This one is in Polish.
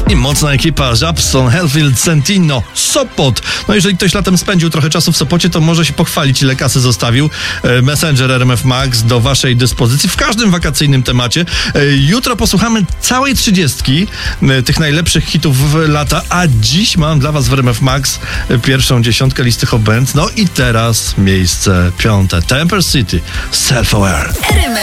I mocna ekipa Żabson, Hellfield, Sentino, Sopot. No jeżeli ktoś latem spędził trochę czasu w Sopocie, to może się pochwalić, ile kasy zostawił. Messenger RMF Max do waszej dyspozycji w każdym wakacyjnym temacie. Jutro posłuchamy całej 30 tych najlepszych hitów lata, a dziś mam dla was w RMF Max pierwszą dziesiątkę listy Hot Bands. No i teraz miejsce 5. Temper City, Self-Aware.